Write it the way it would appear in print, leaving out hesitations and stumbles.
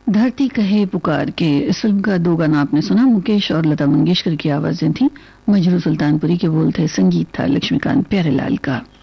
धरती कहे पुकार के इस फिल्म का दो गाना आपने सुना, मुकेश और लता मंगेशकर की आवाजें थी। मजरू सुल्तानपुरी के बोल थे, संगीत था लक्ष्मीकांत प्यारेलाल का।